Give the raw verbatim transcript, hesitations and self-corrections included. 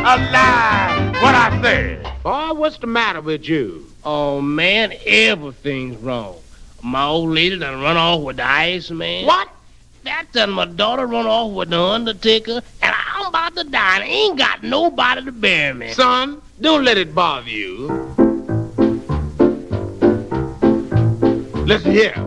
alive. What I said. Boy, what's the matter with you? Oh, man, everything's wrong. My old lady done run off with the Iceman. What? That done my daughter run off with the Undertaker, and I'm about to die, and I ain't got nobody to bury me. Son, don't let it bother you. Listen here.